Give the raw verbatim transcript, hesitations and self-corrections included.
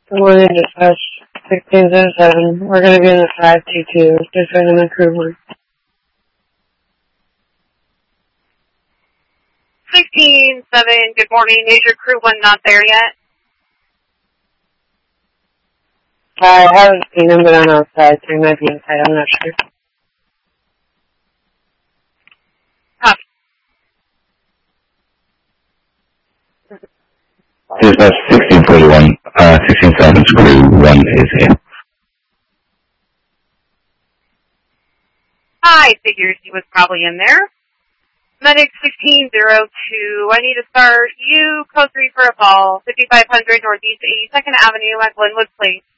Good morning, dispatch sixteen oh seven. We're going to be in the five two two. Just right in the crew one. sixteen seven, good morning. Is your crew one not there yet? I haven't seen him, but I'm outside, so he might be inside. I'm not sure. Copy. Dispatch sixteen forty-one, uh, sixteen seven's crew one is here. I figured he was probably in there. Medic sixteen oh two, I need to start you, code three for a call, fifty-five hundred Northeast eighty-second Avenue at Glenwood Place.